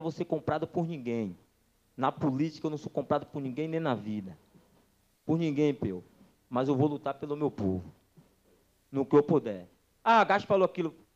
vou ser comprado por ninguém. Na política eu não sou comprado por ninguém, nem na vida. Por ninguém, Peu. Mas eu vou lutar pelo meu povo. No que eu puder. Ah, Gasto falou aquilo.